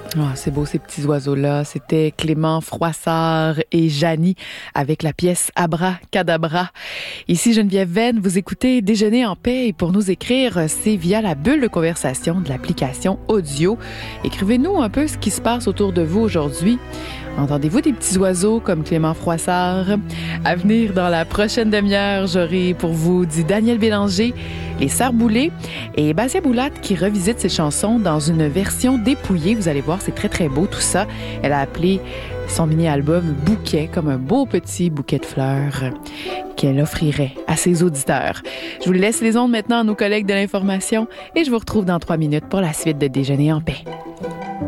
Ah, c'est beau ces petits oiseaux-là. C'était Clément Froissart et Janie avec la pièce Abracadabra. Ici Geneviève Venn, vous écoutez Déjeuner en paix et pour nous écrire, c'est via la bulle de conversation de l'application audio. Écrivez-nous un peu ce qui se passe autour de vous aujourd'hui. Entendez-vous des petits oiseaux comme Clément Froissart? À venir dans la prochaine demi-heure, j'aurai pour vous dit Daniel Bélanger, les Sœurs Boulay et Basia Boulat qui revisite ses chansons dans une version dépouillée. Vous allez voir, c'est très très beau tout ça. Elle a appelé son mini-album Bouquet, comme un beau petit bouquet de fleurs qu'elle offrirait à ses auditeurs. Je vous laisse les ondes maintenant à nos collègues de l'information et je vous retrouve dans 3 minutes pour la suite de Déjeuner en paix.